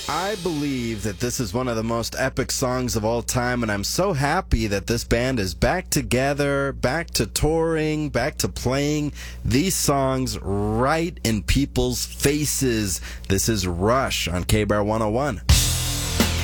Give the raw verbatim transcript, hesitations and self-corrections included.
I believe that this is one of the most epic songs of all time, and I'm so happy that this band is back together, back to touring, back to playing these songs right in people's faces. This is Rush on K-Bar one oh one.